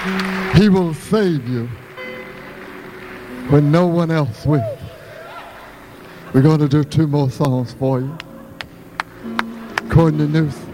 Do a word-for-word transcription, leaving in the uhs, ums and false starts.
He will save you when no one else will. We're going to do two more songs for you. Courtney Newsom.